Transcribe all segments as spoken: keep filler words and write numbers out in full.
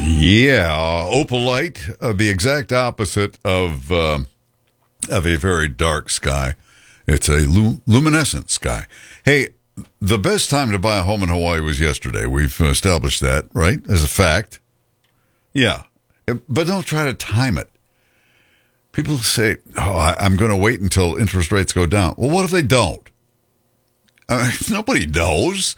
Yeah, opalite, uh, the exact opposite of uh, of a very dark sky. It's a lu- luminescent sky. Hey, the best time to buy a home in Hawaii was yesterday. We've established that, right, as a fact. Yeah, but don't try to time it. People say, oh, I- I'm going to wait until interest rates go down. Well, what if they don't? Uh, nobody knows.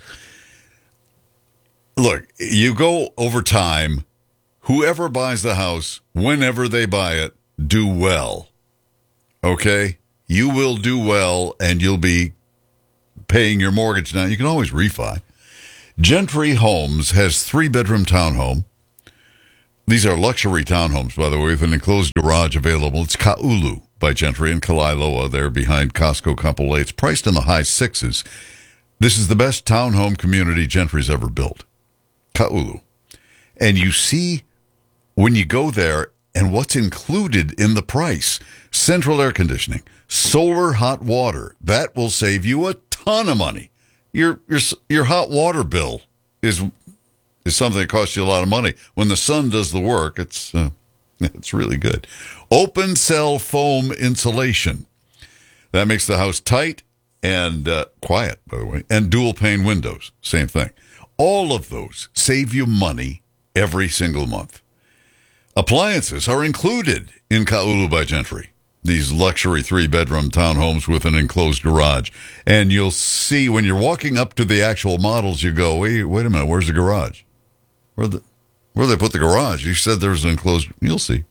Look, you go over time. Whoever buys the house, whenever they buy it, do well. Okay? You will do well, and you'll be paying your mortgage now. You can always refi. Gentry Homes has three-bedroom townhome. These are luxury townhomes, by the way, with an enclosed garage available. It's Ka'ulu by Gentry in Kalailoa. They're behind Costco Kapolei. It's priced in the high sixes. This is the best townhome community Gentry's ever built. Ka'ulu. And you see when you go there and what's included in the price. Central air conditioning, solar hot water. That will save you a ton of money. Your your your hot water bill is is something that costs you a lot of money. When the sun does the work, it's uh, it's really good. Open cell foam insulation. That makes the house tight and uh, quiet, by the way, and dual pane windows. Same thing. All of those save you money every single month. Appliances are included in Ka'ulu by Gentry. These luxury three-bedroom townhomes with an enclosed garage. And you'll see when you're walking up to the actual models, you go, wait, wait a minute, where's the garage? Where the where they put the garage? You said there was an enclosed. You'll see.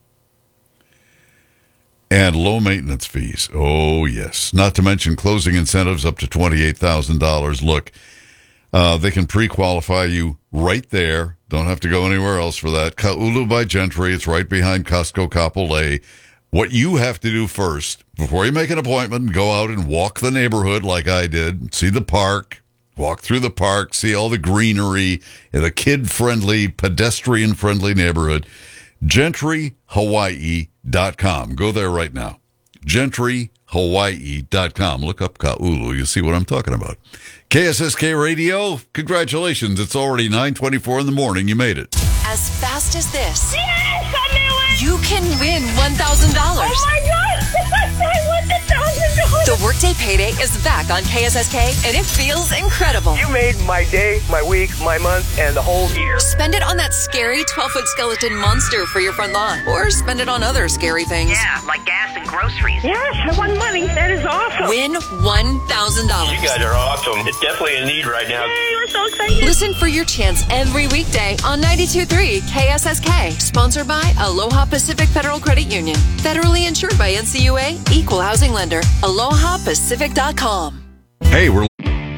And low maintenance fees. Oh, yes. Not to mention closing incentives up to twenty-eight thousand dollars. Look, uh, they can pre-qualify you right there. Don't have to go anywhere else for that. Ka'ulu by Gentry. It's right behind Costco Kapolei. What you have to do first, before you make an appointment, go out and walk the neighborhood like I did. See the park. Walk through the park. See all the greenery. In a kid-friendly, pedestrian-friendly neighborhood. Gentry Hawaii dot com. Go there right now. Gentry Hawaii dot com. Look up Ka'ulu. You'll see what I'm talking about. K S S K Radio, congratulations. It's already nine twenty-four in the morning. You made it. As fast as this. Yes, I knew it! You can win one thousand dollars. Oh my God! I won the one thousand dollars! The Workday Payday is back on K S S K, and it feels incredible. You made my day, my week, my month, and the whole year. Spend it on that scary twelve-foot skeleton monster for your front lawn, or spend it on other scary things. Yeah, like gas and groceries. Yes, I won money. That is awesome. Win one thousand dollars. You guys are awesome. It's definitely a need right now. Yay, we're so excited. Listen for your chance every weekday on ninety-two point three K S S K. Sponsored by Aloha Pacific Federal Credit Union. Federally insured by N C U A, Equal Housing Lender. aloha pacific dot com. Hey, we're...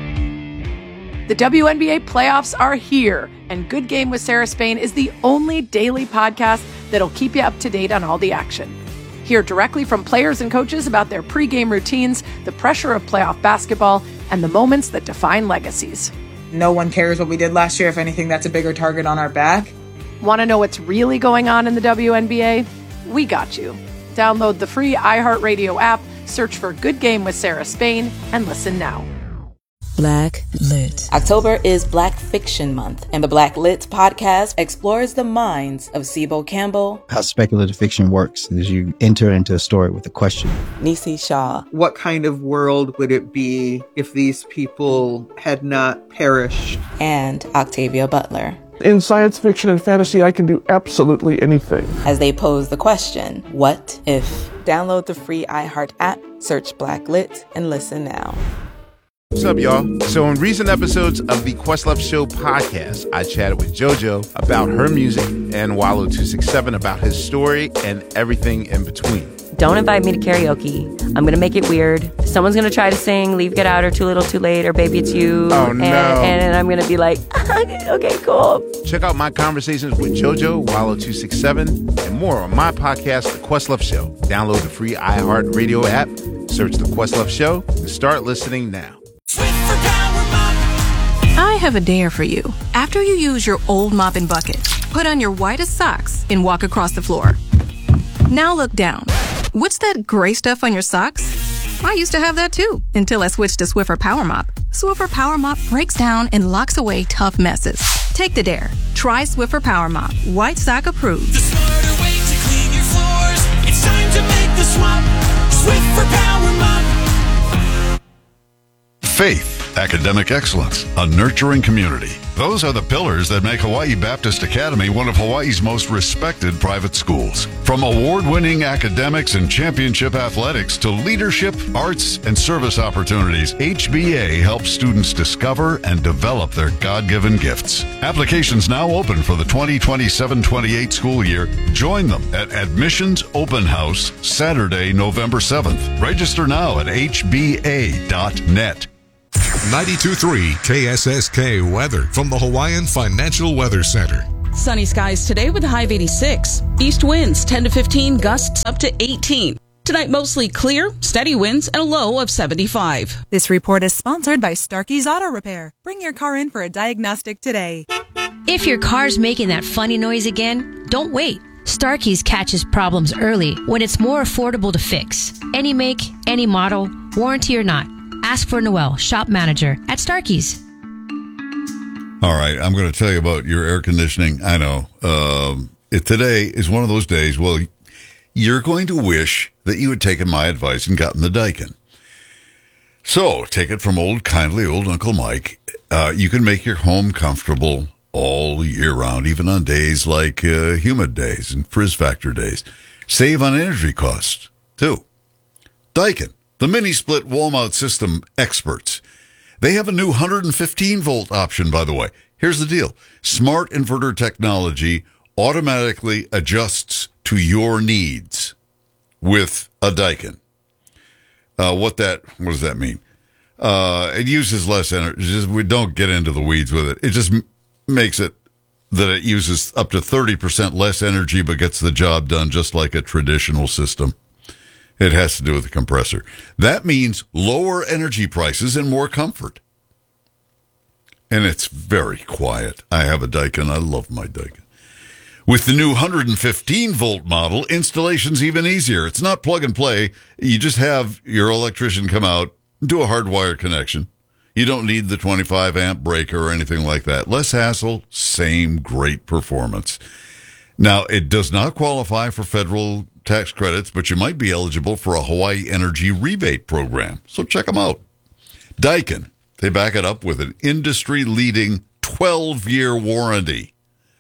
The W N B A playoffs are here, and Good Game with Sarah Spain is the only daily podcast that'll keep you up to date on all the action. Hear directly from players and coaches about their pregame routines, the pressure of playoff basketball, and the moments that define legacies. No one cares what we did last year. If anything, that's a bigger target on our back. Want to know what's really going on in the W N B A? We got you. Download the free iHeartRadio app, search for Good Game with Sarah Spain, and listen now. Black Lit. October is Black Fiction Month, and the Black Lit podcast explores the minds of Sibo Campbell. How speculative fiction works is you enter into a story with a question. Nisi Shaw. What kind of world would it be if these people had not perished? And Octavia Butler. In science fiction and fantasy, I can do absolutely anything. As they pose the question, what if? Download the free iHeart app, search Black Lit, and listen now. What's up, y'all? So in recent episodes of the Questlove Show podcast, I chatted with JoJo about her music and Wallow two sixty-seven about his story and everything in between. Don't invite me to karaoke. I'm going to make it weird. Someone's going to try to sing Leave, Get Out, or Too Little, Too Late, or Baby It's You. Oh, no. And, and I'm going to be like, okay, cool. Check out my conversations with JoJo, Wallow two sixty-seven, and more on my podcast, The Questlove Show. Download the free iHeartRadio app, search The Questlove Show, and start listening now. I have a dare for you. After you use your old mop and bucket, put on your whitest socks and walk across the floor. Now look down. What's that gray stuff on your socks? I used to have that too, until I switched to Swiffer Power Mop. Swiffer Power Mop breaks down and locks away tough messes. Take the dare. Try Swiffer Power Mop. White Sock approved. The smarter way to clean your floors. It's time to make the swap. Swiffer Power Mop. Faith, academic excellence, a nurturing community. Those are the pillars that make Hawaii Baptist Academy one of Hawaii's most respected private schools. From award-winning academics and championship athletics to leadership, arts, and service opportunities, H B A helps students discover and develop their God-given gifts. Applications now open for the twenty twenty-seven twenty-eight school year. Join them at Admissions Open House, Saturday, November seventh. Register now at H B A dot net. ninety-two point three K S S K weather from the Hawaiian Financial Weather Center. Sunny skies today with a high of eighty-six. East winds ten to fifteen, gusts up to eighteen. Tonight mostly clear, steady winds, and a low of seventy-five. This report is sponsored by Starkey's Auto Repair. Bring your car in for a diagnostic today. If your car's making that funny noise again, don't wait. Starkey's catches problems early when it's more affordable to fix. Any make, any model, warranty or not. Ask for Noel, shop manager at Starkey's. All right, I'm going to tell you about your air conditioning. I know. Um, it, today is one of those days, well, you're going to wish that you had taken my advice and gotten the Daikin. So, take it from old, kindly old Uncle Mike. Uh, you can make your home comfortable all year round, even on days like uh, humid days and frizz factor days. Save on energy costs, too. Daikin, the mini-split wall-mount system experts. They have a new one hundred fifteen volt option, by the way. Here's the deal. Smart inverter technology automatically adjusts to your needs with a Daikin. Uh, what that, what does that mean? Uh, it uses less energy. Just, we don't get into the weeds with it. It just m- makes it that it uses up to thirty percent less energy, but gets the job done just like a traditional system. It has to do with the compressor. That means lower energy prices and more comfort. And it's very quiet. I have a Daikin. I love my Daikin. With the new one hundred fifteen volt model, installation's even easier. It's not plug and play. You just have your electrician come out and do a hardwire connection. You don't need the twenty-five amp breaker or anything like that. Less hassle, same great performance. Now, it does not qualify for federal tax credits, but you might be eligible for a Hawaii Energy Rebate Program. So check them out. Daikin, they back it up with an industry-leading twelve-year warranty.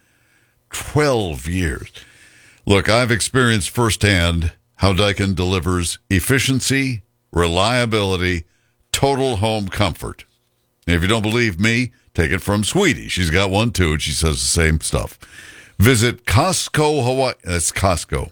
twelve years. Look, I've experienced firsthand how Daikin delivers efficiency, reliability, total home comfort. And if you don't believe me, take it from Sweetie. She's got one too, and she says the same stuff. Visit Costco Hawaii. That's Costco.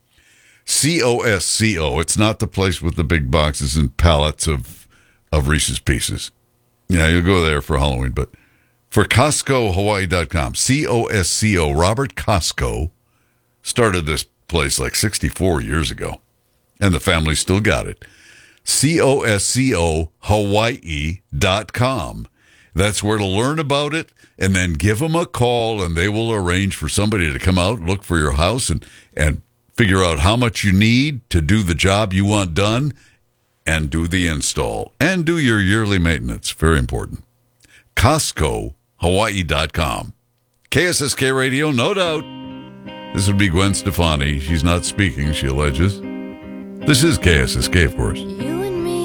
C O S C O. It's not the place with the big boxes and pallets of of Reese's Pieces. Yeah, you'll go there for Halloween, but for Costco Hawaii dot com. C O S C O. Robert Costco started this place like sixty-four years ago, and the family still got it. C O S C O Hawaii dot com. That's where to learn about it, and then give them a call, and they will arrange for somebody to come out, look for your house, and, and figure out how much you need to do the job you want done, and do the install, and do your yearly maintenance. Very important. Costco Hawaii dot com. K S S K Radio, no doubt. This would be Gwen Stefani. She's not speaking, she alleges. This is K S S K, of course.